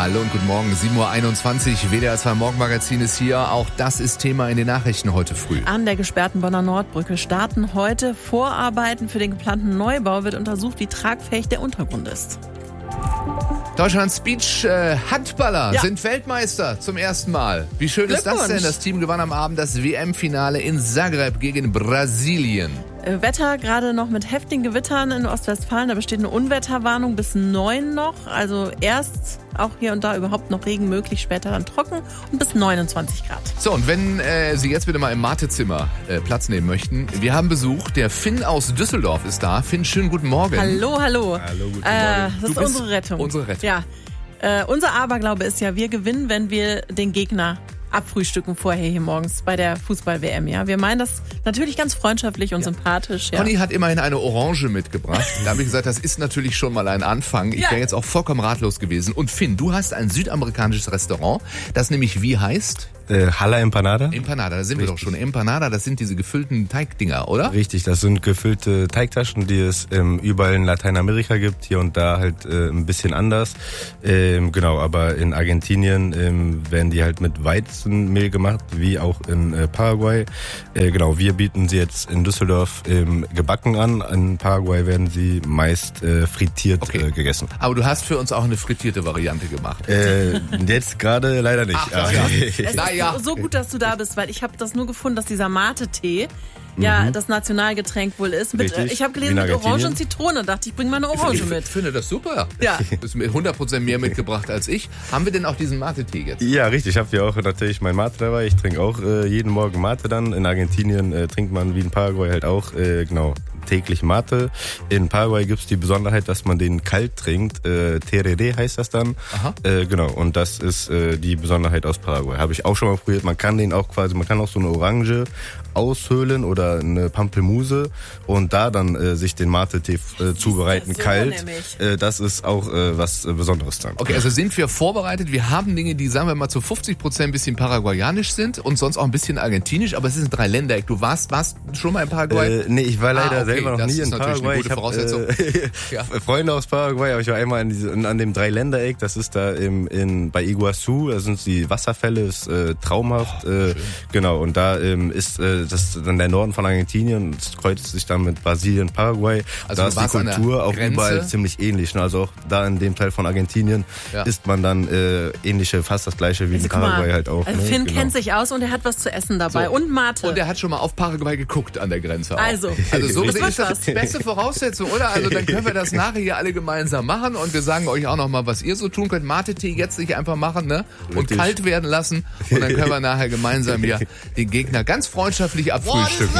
Hallo und guten Morgen, 7.21 Uhr, WDR 2 Morgenmagazin ist hier. Auch das ist Thema in den Nachrichten heute früh. An der gesperrten Bonner Nordbrücke starten heute Vorarbeiten für den geplanten Neubau. Wird untersucht, wie tragfähig der Untergrund ist. Deutschlands Beach-Handballer sind Weltmeister zum ersten Mal. Wie schön ist das denn? Das Team gewann am Abend das WM-Finale in Zagreb gegen Brasilien. Wetter gerade noch mit heftigen Gewittern in Ostwestfalen. Da besteht eine Unwetterwarnung bis 9 noch. Also erst auch hier und da überhaupt noch Regen möglich, später dann trocken und bis 29 Grad. So, und wenn Sie jetzt bitte mal im Matezimmer Platz nehmen möchten. Wir haben Besuch. Der Finn aus Düsseldorf ist da. Finn, schönen guten Morgen. Hallo. Hallo, guten Morgen. Das ist unsere Rettung. Unsere Rettung. Ja. Unser Aberglaube ist ja, wir gewinnen, wenn wir den Gegner abfrühstücken vorher hier morgens bei der Fußball-WM. Ja, wir meinen das natürlich ganz freundschaftlich und sympathisch. Ja. Conny hat immerhin eine Orange mitgebracht. Da habe ich gesagt, das ist natürlich schon mal ein Anfang. Ich wäre jetzt auch vollkommen ratlos gewesen. Und Finn, du hast ein südamerikanisches Restaurant, das nämlich wie heißt? Hala Empanada. Empanada, da sind wir doch schon. Empanada, das sind diese gefüllten Teigdinger, oder? Richtig, das sind gefüllte Teigtaschen, die es überall in Lateinamerika gibt. Hier und da halt ein bisschen anders. Genau, aber in Argentinien werden die halt mit Weizenmehl gemacht, wie auch in Paraguay. Genau, wir bieten sie jetzt in Düsseldorf gebacken an. In Paraguay werden sie meist frittiert gegessen. Aber du hast für uns auch eine frittierte Variante gemacht. Jetzt gerade leider nicht. So gut, dass du da bist, weil ich habe das nur gefunden, dass dieser Mate-Tee das Nationalgetränk wohl ist. Ich habe gelesen mit Orange und Zitrone, dachte ich, bring mal eine Orange mit. Ich finde das super. Ja. Du hast mir 100% mehr mitgebracht als ich. Haben wir denn auch diesen Mate-Tee jetzt? Ja, richtig. Ich habe hier auch natürlich mein Mate dabei. Ich trinke auch jeden Morgen Mate dann. In Argentinien trinkt man wie in Paraguay halt auch, täglich Mate. In Paraguay gibt's die Besonderheit, dass man den kalt trinkt. Tereré heißt das dann. Genau, und das ist die Besonderheit aus Paraguay. Habe ich auch schon mal probiert. Man kann den auch man kann auch so eine Orange aushöhlen oder eine Pampelmuse und da dann sich den Mate-Tee zubereiten, kalt. Das ist auch was Besonderes dann. Okay, also sind wir vorbereitet. Wir haben Dinge, die, sagen wir mal, zu 50% ein bisschen paraguayanisch sind und sonst auch ein bisschen argentinisch, aber es ist ein Dreiländereck. Du warst schon mal in Paraguay? Nee, ich war leider selber noch nie in Paraguay. Eine gute Voraussetzung. Ich habe Freunde aus Paraguay, aber ich war einmal an dem Dreiländereck, das ist da bei Iguazu, da sind die Wasserfälle, ist traumhaft. Genau, und da ist das ist dann der Norden von Argentinien, das kreuzt sich dann mit Brasilien, Paraguay. Also da ist die Kultur auch überall ziemlich ähnlich. Also auch da in dem Teil von Argentinien isst man dann fast das gleiche wie in Paraguay halt auch. Also Finn kennt sich aus und er hat was zu essen dabei und Mate. Und er hat schon mal auf Paraguay geguckt an der Grenze auch. Also so gesehen ist das die beste Voraussetzung, oder? Also dann können wir das nachher hier alle gemeinsam machen und wir sagen euch auch noch mal, was ihr so tun könnt. Mate-Tee jetzt nicht einfach machen, ne? Und kalt werden lassen und dann können wir nachher gemeinsam hier den Gegner ganz freundschaftlich abfrühstücken.